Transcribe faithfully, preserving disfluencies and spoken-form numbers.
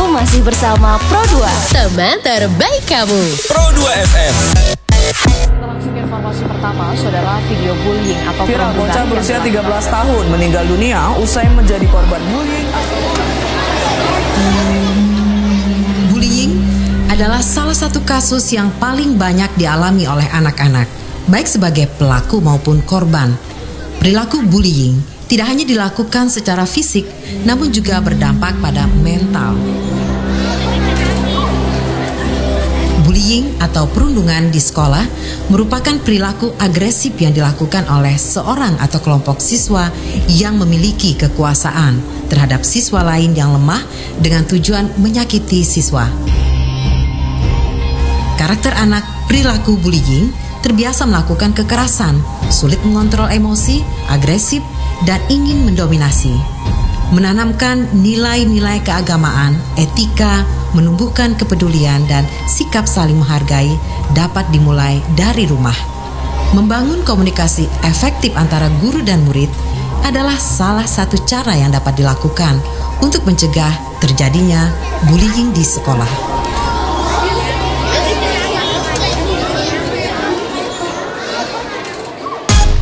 Kamu masih bersama Pro dua, teman terbaik kamu. Pro dua F M. Kita langsung ke informasi pertama, saudara. Video bullying atau viral perundungan bocah yang berusia telah tiga belas tahun meninggal dunia usai menjadi korban bullying. Bullying adalah salah satu kasus yang paling banyak dialami oleh anak-anak, baik sebagai pelaku maupun korban. Perilaku bullying tidak hanya dilakukan secara fisik, namun juga berdampak pada mental. Bullying atau perundungan di sekolah merupakan perilaku agresif yang dilakukan oleh seorang atau kelompok siswa yang memiliki kekuasaan terhadap siswa lain yang lemah dengan tujuan menyakiti siswa. Karakter anak perilaku bullying terbiasa melakukan kekerasan, sulit mengontrol emosi, agresif, dan ingin mendominasi. Menanamkan nilai-nilai keagamaan, etika, menumbuhkan kepedulian dan sikap saling menghargai dapat dimulai dari rumah. Membangun komunikasi efektif antara guru dan murid adalah salah satu cara yang dapat dilakukan untuk mencegah terjadinya bullying di sekolah.